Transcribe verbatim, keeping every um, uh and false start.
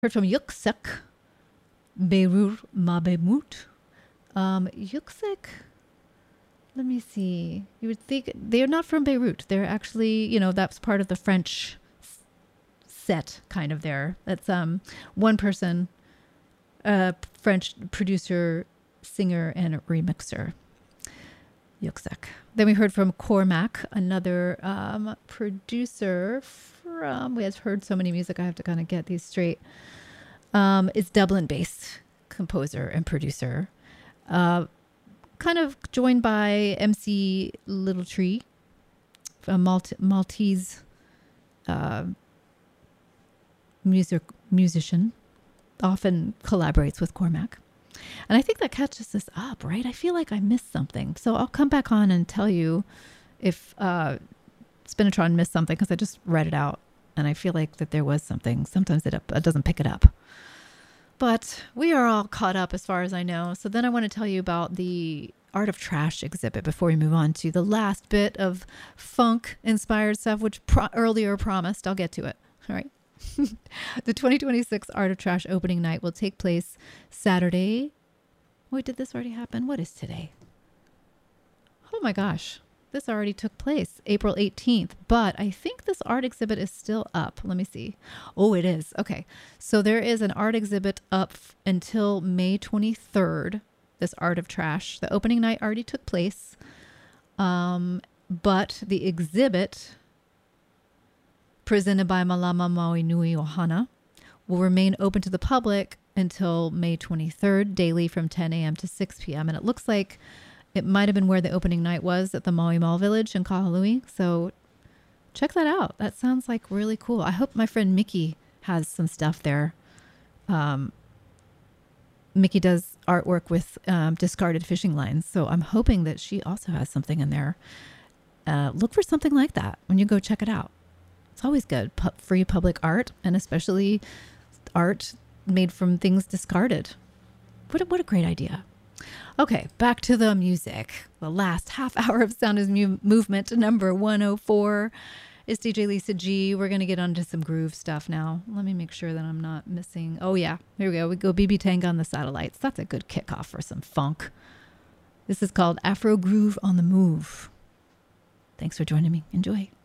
Heard from Yüksek, Beirut Mabemut. Um, Yüksek, let me see. You would think they're not from Beirut. They're actually, you know, that's part of the French set kind of there. That's um one person, a French producer, singer, and remixer. Yüksek. Then we heard from Cormac, another um, producer from, we have heard so many music, I have to kind of get these straight. Um, it's Dublin-based composer and producer. Uh, kind of joined by M C Little Tree, a Malt- Maltese uh, music musician, often collaborates with Cormac. And I think that catches this up, right? I feel like I missed something. So I'll come back on and tell you if uh, Spinatron missed something, because I just read it out and I feel like that there was something. Sometimes it, it doesn't pick it up. But we are all caught up as far as I know. So then I want to tell you about the Art of Trash exhibit before we move on to the last bit of funk-inspired stuff, which pro- earlier promised. I'll get to it. All right. The twenty twenty-six Art of Trash opening night will take place Saturday. Wait, did this already happen? What is today? Oh my gosh. This already took place April eighteenth, but I think this art exhibit is still up. Let me see. Oh, it is. Okay. So there is an art exhibit up f- until May twenty-third, this Art of Trash. The opening night already took place, um, but the exhibit presented by Malama Maui Nui Ohana will remain open to the public until May twenty-third, daily from ten a.m. to six p.m. And it looks like it might have been where the opening night was, at the Maui Mall Village in Kahului. So check that out. That sounds like really cool. I hope my friend Mickey has some stuff there. Um, Mickey does artwork with um, discarded fishing lines. So I'm hoping that she also has something in there. Uh, look for something like that when you go check it out. It's always good. Pu- free public art, and especially art made from things discarded. What a, what a great idea. Okay, back to the music. The last half hour of Sound is Mu- Movement, number one oh four. It's D J Lisa G. We're going to get onto some groove stuff now. Let me make sure that I'm not missing. Oh, yeah. Here we go. We go B B Tang on the Satellites. That's a good kickoff for some funk. This is called Afro Groove on the Move. Thanks for joining me. Enjoy.